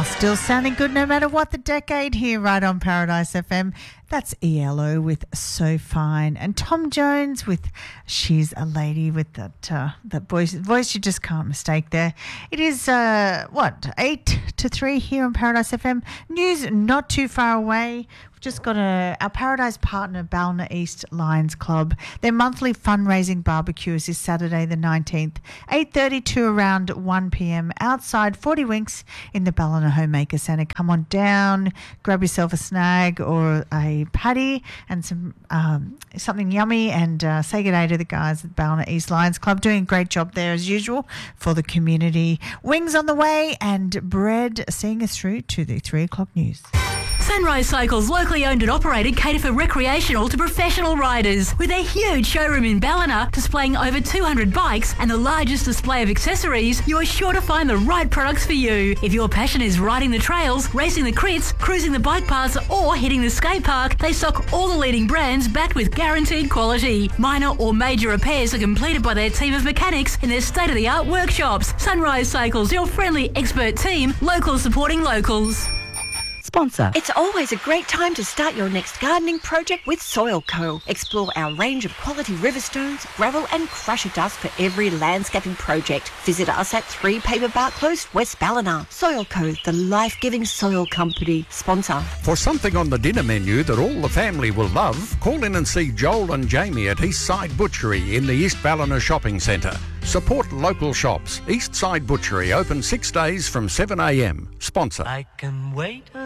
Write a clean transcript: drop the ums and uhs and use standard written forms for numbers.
Still sounding good no matter what the decade here right on Paradise FM. That's ELO with So Fine and Tom Jones with She's a Lady with that voice you just can't mistake there. It is 8 to 3 here on Paradise FM. News not too far away. We've just got our Paradise partner, Ballina East Lions Club. Their monthly fundraising barbecue is this Saturday the 19th, 8:30 to around 1 p.m. outside 40 Winks in the Ballina Homemaker Centre. Come on down, grab yourself a snag or a patty and some something yummy and say good day to the guys at Ballina East Lions Club, doing a great job there as usual for the community. Wings on the way and bread seeing us through to the 3 o'clock news. Sunrise Cycles, locally owned and operated, cater for recreational to professional riders. With a huge showroom in Ballina displaying over 200 bikes and the largest display of accessories, you are sure to find the right products for you. If your passion is riding the trails, racing the crits, cruising the bike paths or hitting the skate park, they stock all the leading brands backed with guaranteed quality. Minor or major repairs are completed by their team of mechanics in their state-of-the-art workshops. Sunrise Cycles, your friendly expert team, locals supporting locals. Sponsor. It's always a great time to start your next gardening project with Soil Co. Explore our range of quality river stones, gravel and crusher dust for every landscaping project. Visit us at 3 Paperbark Close, West Ballina. Soil Co, the life-giving soil company. Sponsor. For something on the dinner menu that all the family will love, call in and see Joel and Jamie at Eastside Butchery in the East Ballina Shopping Centre. Support local shops. Eastside Butchery open 6 days from 7 a.m. Sponsor. I can wait